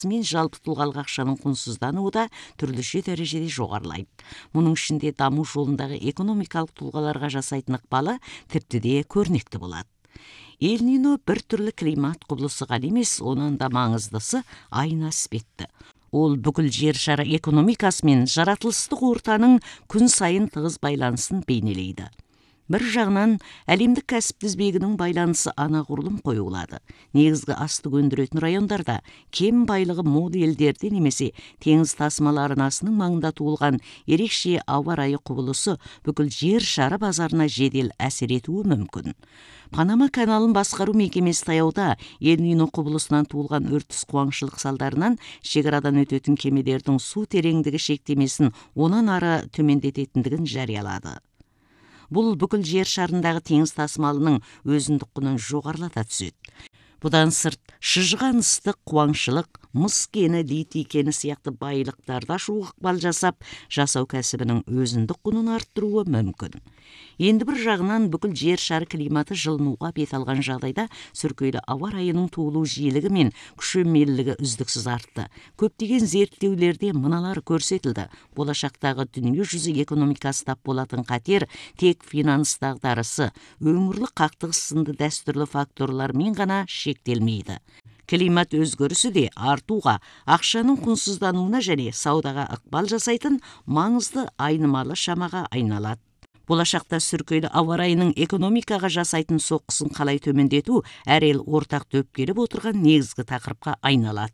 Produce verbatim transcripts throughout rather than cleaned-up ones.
мен жалпы тұлғалық ақшаның құнсыздануы да түрліше дәрежеде жоғарылайды. Мұның ішінде даму жолындағы экономикалық тұлғаларға жасайтын ықпалы тіпті де көрнекті болады. Эль-Нино бір түрлі климат құбылысы ғана емес, онан да маңыздысы айна іспетті. Ол бүкіл жер шары экономикасы мен жаратылыстық ортаның күн сайын тығыз байланысын бейнелейді. Бір жағынан әлемдік кәсіп тізбегінің байланысы анағұрлым қойылады. Негізгі астық өндіретін райондарда кем байлығы мол елдерде немесе теңіз тасымалы арнасының маңында туылған ерекше ауа райы құбылысы бүкіл жер шары базарына жедел әсер етуі мүмкін. Панама каналын басқару мекемесі таяуда Эль-Нино құбылысынан туылған өртіс қуаңшылық салдарынан шекарадан өтетін кемелердің су тереңдігі шектемесін онан ары төмендететіндігін жариялады. Бұл бүкіл жер шарындағы теңіз тасымалының өзіндік құнын жоғарылата түседі. Бұдан сырт, шыжыған ыстық қуаңшылық, мыс кені, литий кені сияқты байлықтарда ашу ықпал жасап, жасау кәсібінің өзіндік құнын арттыруы мүмкін. Енді бір жағынан бүкіл жер шары климаты жылынуға бет алған жағдайда сүркейлі ауа райының туылу жиілігі мен күшемелілігі үздіксіз артты. Көптеген зерттеулерде мыналар көрсетілді. Болашақтағы дүние жүзі экономикасы тап болатын қатер тек финанс дағдарысы, өңірлік қақтығыс сынды дәстүрлі факторлармен ғана шектелмейді. Климат өзгерісі де артуға, ақшаның құнсыздануына және саудаға ықпал жасайтын маңызды айнымалы шамаға айналады. Болашақта сүркейлі ауа райының экономикаға жасайтын соққысын қалай төмендету әр ел ортақ дөпкеліп отырған негізгі тақырыпқа айналады.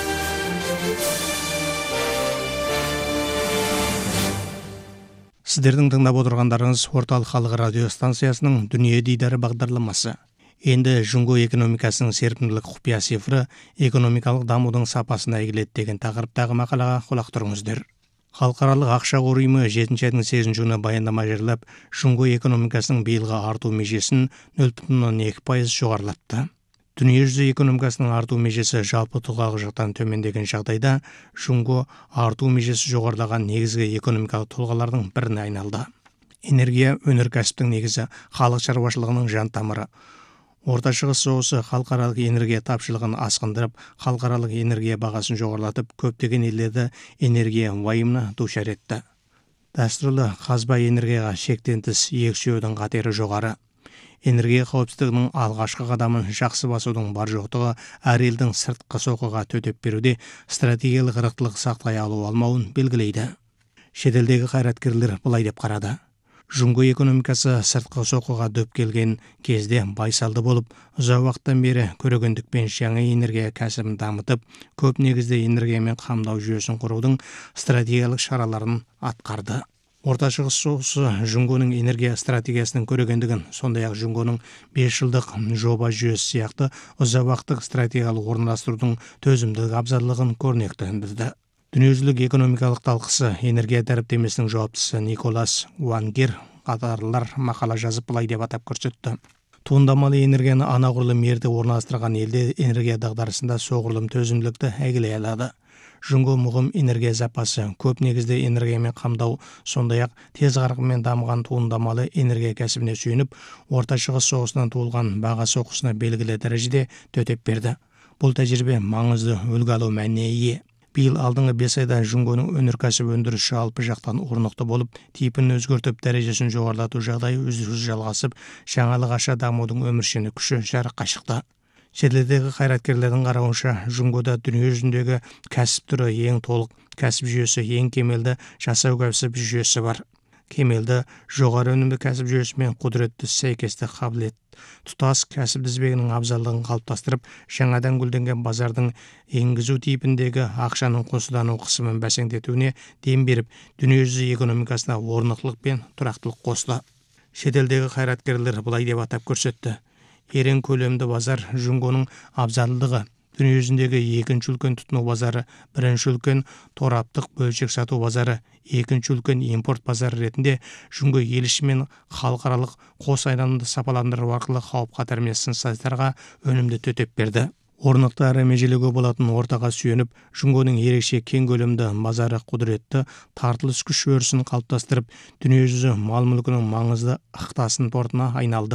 Сіздердің тыңдап отырғандарыңыз Орталық халық радио станциясының Дүние дидары бағдарламасы. Енді жүңго экономикасының серпімділік құпия цифры экономикалық дамудың сапасына әйгіледі деген тақырыптағы мақалаға құлақ тұрыңыздар. Халықаралық ақша қоры ұйымы жетінші айдың сегізінші күні баяндама жариялап, жүңго экономикасының биылғы арту межесін нөл бүтін оннан екі пайыз жоғарылатты. Дүниежүзі экономикасының арту межесі жалпы тұлғалық жақтан төмендеген жағдайда, жүңго арту межесі жоғарылаған негізгі экономикалық тұлғалардың біріне айналды. Энергия өнеркәсіптің негізі, халық шаруашылығының жан тамыры. Орта шығыс соғысы халықаралық энергия тапшылығын асқындырып, халықаралық энергия бағасын жоғарылатып, көптеген елдерді энергия уайымына душар етті. Дәстүрлі қазба энергияға шектен тыс екшеудің қатері жоғары. Энергия қауіпсіздігінің алғашқы қадамын жақсы басудың бар жоқтығы әр елдің сыртқы соққыға төтеп беруде стратегиялық ырықтылық сақтай алу алмауын белгілейді. Шетелдегі қайраткерлер былай деп қарады. Жүңго экономикасы сыртқы соққыға дөп келген кезде байсалды болып, ұзақ уақыттан бері көрегендікпен жаңа энергия кәсібін дамытып, көп негізді энергиямен қамдау жүйесін құрудың стратегиялық шараларын атқарды. Орта шығыс соғысы жүңгоның энергия стратегиясының көрегендігін, сондай-ақ жүңгоның бес жылдық жоба жүйесі сияқты ұзақ уақыттық стратегиялық орналастырудың төзімділік абзалдығын көрнектендірді. Дүниежүзілік экономикалық талқысы энергия дәріптемесінің жауаптысы Николас Уангер қатарлар мақала жазып былай деп атап көрсетті. Туындамалы энергияны анағұрлым ерте орналастырған елде энергия дағдарысында соғұрлым төзімділікті әйгілей алады. Жүңго мұғым энергия запасы, көп негізді энергиямен қамдау, сондай-ақ тез қарқынмен дамыған туындамалы энергия кәсібіне сүйеніп, Орта шығыс соғысынан туылған баға соққысына белгілі дәрежеде төтеп берді. Бұл тәжірибе маңызды үлгі алу мәніне ие. Биыл алдыңғы бес айда жүңгоның өнеркәсіп өндірісі жалпы жақтан орнықты болып, типін өзгертіп, дәрежесін жоғарылату жағдайы үздіксіз жалғасып, жаңалық аша дамудың өміршеңдік күші жарыққа шықты. Шетелдегі қайраткерлердің қарауынша, жүңгода дүние жүзіндегі кәсіп түрі ең толық, кәсіп жүйесі ең кемелді жасау кәсіп жүйесі бар. Кемелді жоғары өнімді кәсіп жүйесімен құдіретті сәйкесті қабілет тұтас кәсіп тізбегінің абзалдығын қалыптастырып, жаңадан гүлденген базардың енгізу типіндегі ақшаның құнсыздану қысымын бәсеңдетуіне дем беріп, дүниежүзі экономикасына орнықтылық пен тұрақтылық қосты. Шетелдегі қайраткерлер былай деп атап көрсетті. Ерен көлемді базар жүңгоның абзалдығы. Дүниежүзіндегі екінші үлкен тұтыну базары, бірінші үлкен тораптық бөлшек сату базары, екінші үлкен импорт базары ретінде жүңго ел іші мен халықаралық қос айналымды сапаландыру арқылы қауіп қатер мен сын-саздарға өнімді төтеп берді. Орнықты әрі межелеуге болатын ортаға сүйеніп, жүңгоның ерекше кең көлемді базары құдіретті тартылыс күш өрісін қалыптастырып, дүниежүзі мал мүлкінің маңызды ықтасын портына айналды.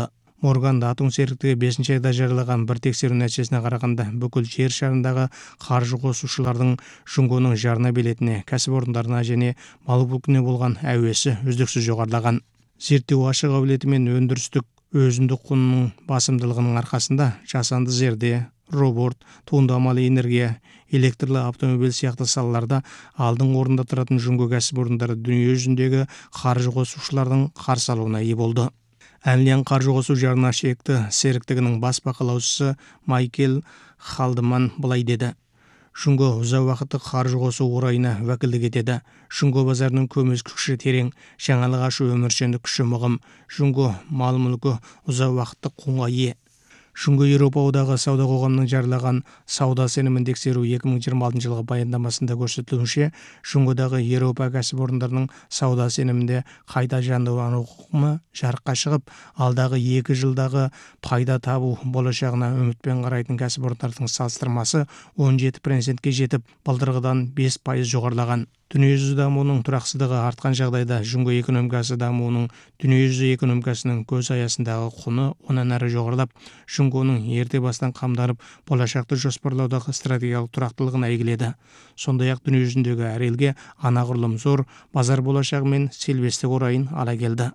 Морган Датун серіктігі бесінші айда жариялаған бір тексеру нәтижесіне қарағанда бүкіл жер шарындағы қаржы қосушылардың Жұңгоның жарна билетіне, кәсіпорындарына және мал мүлкіне болған әуесі үздіксіз жоғарылаған. Зерттеу ашық қабілеті мен өндірістік өзіндік құнының басымдылығының арқасында жасанды зерде, робот, туындамалы энергия, электрлі автомобиль сияқты салаларда алдың орында тұратын Жұңго кәсіпорындары дүние жүзіндегі қаржы қосушылардың қарсы алуына ие болды. Әнлиян қаржы қосу жарна шекті серіктігінің бас бақылаушысы Майкел Халдыман былай деді: Жұңго ұзақ уақытты қаржы қосу орайына уәкілдік етеді. Жұңго базарының көмес күші терең, жаңалық ашу өміршеңдік күші мұғым. Жұңго мал мүлкі ұзақ уақытты құнға ие. Жұңго Еуропа одағы сауда қоғамының жариялаған сауда сенімін тексеру екі мың жиырма алтыншы жылғы баяндамасында көрсетілуінше, Жұңгодағы Еуропа кәсіпорындарының сауда сенімінде қайта жандандыру құқымы жарыққа шығып, алдағы екі жылдағы пайда табу болашағына үмітпен қарайтын кәсіпорындардың салыстырмасы он жеті процентке жетіп, былтырғыдан бес пайыз жоғарылаған. Дүниежүзі дамуының тұрақсыздығы артқан жағдайда Жұңго экономикасы дамуының дүниежүзі экономикасының көз аясындағы құны онан әрі жоғарылап, Жұңгоның ерте бастан қамданып, болашақты жоспарлаудағы стратегиялық тұрақтылығын әйгіледі. Сондай-ақ дүниежүзіндегі әр елге анағұрлым зор базар болашағы мен селбестік орайын ала келді.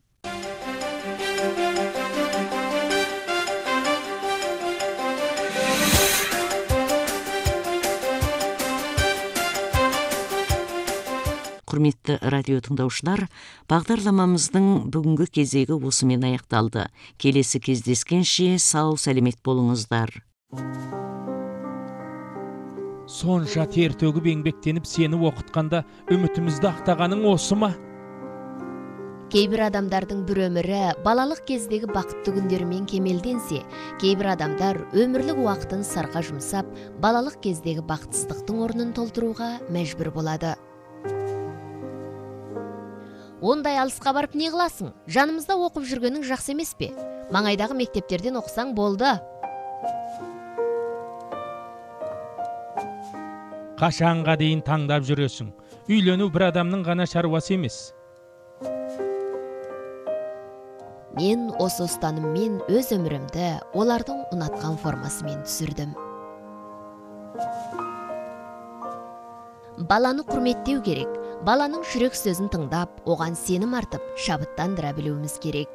Құрметті радио тыңдаушылар, бағдарламамыздың бүгінгі кезегі осымен аяқталды. Келесі кездескенше сау сәлемет болыңыздар. Сонша тер төгіп еңбектеніп сені оқытқанда үмітімізді ақтағаның осы ма? Кейбір адамдардың бір өмірі балалық кездегі бақытты күндерімен кемелденсе, кейбір адамдар өмірлік уақытын сарға жұмсап, балалық кездегі бақытсыздықтың орнын толтыруға мәжбүр болады. Ондай алысқа барып не қыласың? Жанымызда оқып жүргенің жақсы емес пе? Маңайдағы мектептерден оқысаң болды. Қашанға дейін таңдап жүресің? Үйлену бір адамның ғана шаруасы емес. Мен осы ұстаныммен өз өмірімді олардың ұнатқан формасымен түсірдім. Баланы құрметтеу керек. Баланың жүрек сөзін тыңдап, оған сенім артып, шабыттандыра білуіміз керек.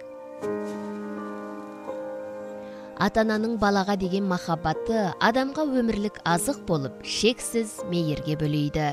Ата-ананың балаға деген махаббаты адамға өмірлік азық болып, шексіз мейірге бөлейді.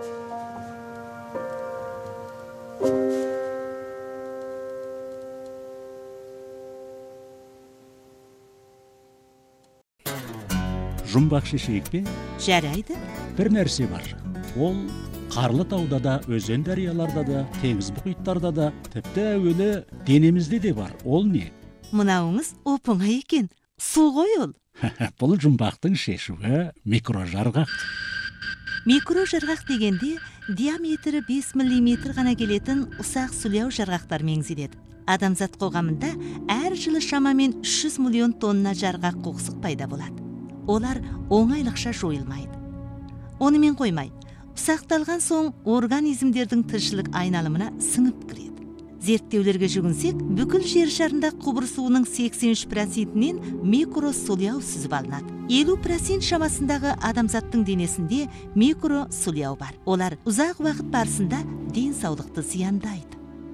Жұмбақ шешейік пе? Жарайды. Бір нәрсе бар. Ол қарлы тауда да, өзен дарияларда да, теңіз мұхиттарда да, тіпті әуелі денемізде де бар. Ол не? Мынауыңыз оп-оңай екен. Су ғой ол. Бұл жұмбақтың шешуі микрожарғақ. Микрожарғақ дегенде диаметрі бес миллиметр ғана келетін ұсақ сүлеу жарғақтар меңзеледі. Адамзат қоғамында әр жылы шамамен үш жүз миллион тонна жарғақ қоқсық пайда болады. Олар оңайлықша жойылмайды. Онымен қоймай, ұсақталған соң организмдердің тіршілік айналымына сіңіп кіреді. Зерттеулерге жүгінсек, бүкіл жер шарында құбыр суының сексен үш процентінен микросуляу сүзіп алынады. елу процент шамасындағы адамзаттың денесінде микросуляу бар. Олар ұзақ уақыт барысында денсаулықты зияндайды.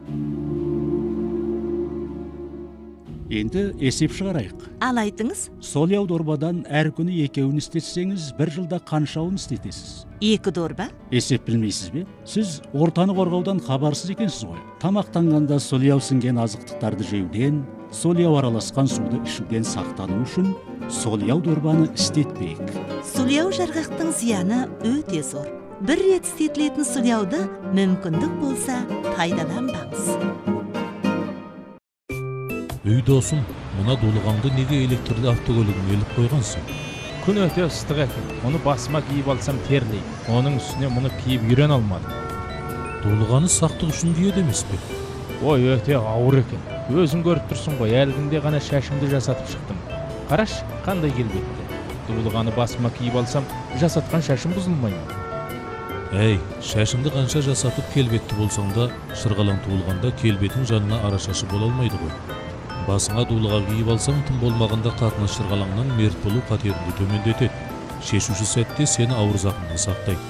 Енді есеп шығарайық. Ал айтыңыз, Солияу дорбадан әр күні екеуін істетсеңіз, бір жылда қаншауын істетесіз? екі дорба? Есеп білмейсіз бе? Сіз ортаны қорғаудан хабарсыз екенсіз ғой. Тамақтанғанда солияу сіңген азықтықтарды жеуден, солияу араласқан суды ішуден сақтану үшін солияу дорбаны істетпейік. Сүлеу жарғақтың зияны өте зор. Бір рет істетілетін сүлеуді мүмкіндік болса пайдаланбаңыз. Үй досым, мұна дулығанды неге электрлі автокөлігіне іліп қойғансың? Күн өте ыстық екен. Оны басыма киіп алсам терлейді. Оның үстіне мұны киіп үйрен алмадым. Дулығаны сақтық үшін киеді емес пе? Ой, өте ауыр екен. Өзің көріп тұрсың ғой, әлгінде ғана шашымды жасатып шықтым. Қараш, қандай келбетті. Дулығаны басыма киіп алсам, жасатқан шашым бұзылмай ма? Әй, шашыңды қанша жасатып келбетті болсаң да, шырғалаң туылғанда келбетің жанына арашашы бола алмайды ғой. Басыңа дулыға кийип алсаң, тым болмаганда катнаш чыргалаңнан мерт болуу катеринди төмөндөтөт. Шешүүчү сәтте сени ауыр закымдан сактайт.